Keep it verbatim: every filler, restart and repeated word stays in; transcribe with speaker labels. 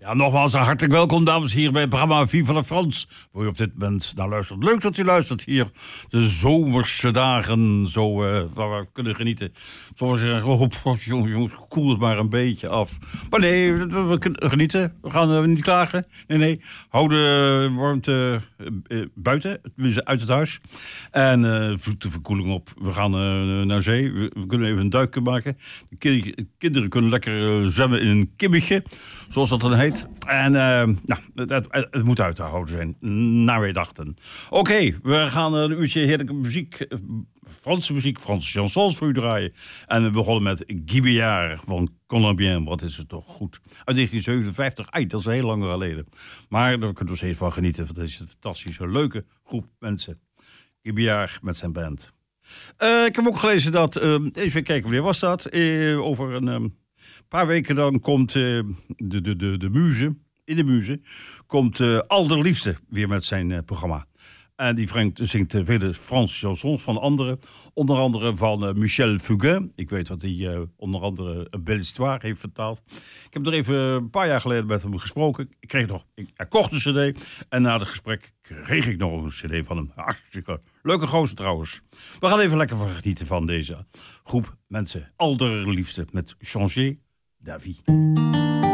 Speaker 1: Ja, nogmaals hartelijk welkom, dames, hier bij het programma Vive la France. Waar u op dit moment naar luistert. Leuk dat u luistert hier. De zomerse dagen, zo, uh, waar we kunnen genieten. Zoals zeggen, oh, jongens, jongens, koel het maar een beetje af. Maar nee, we, we kunnen genieten. We gaan uh, niet klagen. Nee, nee. Hou de warmte uh, uh, buiten, uit het huis. En uh, voet de verkoeling op. We gaan uh, naar zee. We, we kunnen even een duik maken. De kind, kinderen kunnen lekker uh, zwemmen in een kibbetje, zoals dat dan heet. En uh, nou, het, het, het moet uit te houden zijn, naar wij dachten. Oké, okay, we gaan een uurtje heerlijke muziek, Franse muziek, Franse chansons voor u draaien. En we begonnen met Guy Béard van Colombien. Wat is het toch goed. Uit negentien zevenenvijftig, ai, dat is heel lang geleden. Maar daar kunnen we steeds van genieten, van deze fantastische, leuke groep mensen. Guy Béard met zijn band. Uh, ik heb ook gelezen dat, uh, even kijken wanneer was dat, uh, over een... Um, Een paar weken dan komt uh, de, de, de, de muze, in de muze, komt uh, Allerliefste weer met zijn uh, programma. En die Frank zingt uh, vele Franse chansons van anderen. Onder andere van uh, Michel Fugain. Ik weet wat hij uh, onder andere een Belle Histoire heeft vertaald. Ik heb er even een paar jaar geleden met hem gesproken. Ik kreeg nog, ik, hij kocht een cd. En na het gesprek kreeg ik nog een cd van hem. Hartstikke leuke gozer trouwens. We gaan even lekker van genieten van deze groep mensen. Allerliefste met Changer David.